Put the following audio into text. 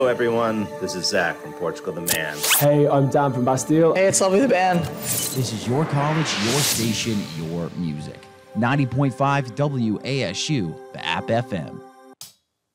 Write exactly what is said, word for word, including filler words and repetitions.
Hello, everyone. This is Zach from Portugal the Man. Hey, I'm Dan from Bastille. Hey, it's Lovely the Band. This is your college, your station, your music. ninety point five W A S U, the App F M.